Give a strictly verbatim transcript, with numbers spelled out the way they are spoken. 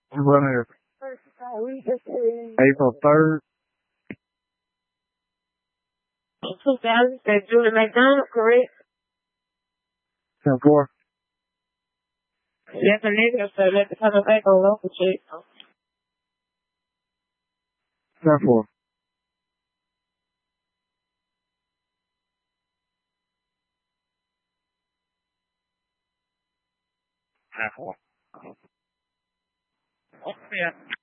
When April third. two thousand, said Julie McDonald, correct? ten four. That's a negative, so let's come back on local check. ten four. ten four. Yeah.